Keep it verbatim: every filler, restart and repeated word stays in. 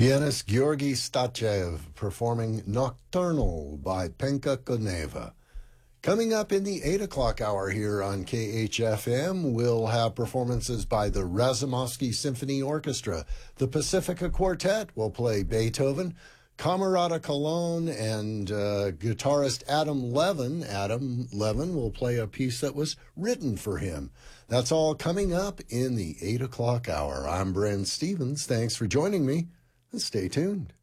Pianist Georgy Statchev performing Nocturnal by Penka Koneva. Coming up in the eight o'clock hour here on K H F M, we'll have performances by the Razumovsky Symphony Orchestra. The Pacifica Quartet will play Beethoven. Camerata Cologne and uh, guitarist Adam Levin. Adam Levin will play a piece that was written for him. That's all coming up in the eight o'clock hour. I'm Brent Stevens. Thanks for joining me, and stay tuned.